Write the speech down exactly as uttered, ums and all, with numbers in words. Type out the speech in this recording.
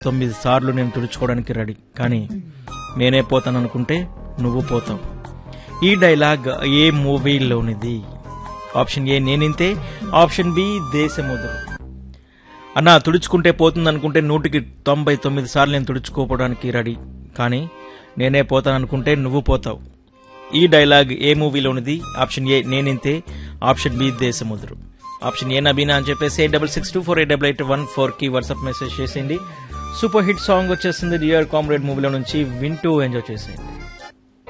తొమ్మిది సార్లు నేను తుడుచుకోవడానికి రెడీ, కానీ నేనే పోతాను అనుకుంటే నువ్వు పోతావు. ఈ dialogue A మూవీలోనిది? Option A నేనింతే, option B Desamuduru. అన్నా తుడుచుకుంటే పోతుంది అనుకుంటే నూటికి తొంభై తొమ్మిది సార్లు నేను తుడుచుకోవడానికి రెడీ, కానీ నేనే పోతాను అనుకుంటే నువ్వు పోతావు. ఈ dialogue A మూవీలోనిది? Option A నేనింతే, option B Desamuduru. Option A నబీనా అని చెప్పేసి eight double six two four eight double eight one four కి వాట్సాప్ మెసేజ్ చేసేయండి. సూపర్ హిట్ సాంగ్ వచ్చేసింది డియర్ కామ్రేడ్ మూవీలో నుంచి, వింటూ ఎంజాయ్ చేసేయండి.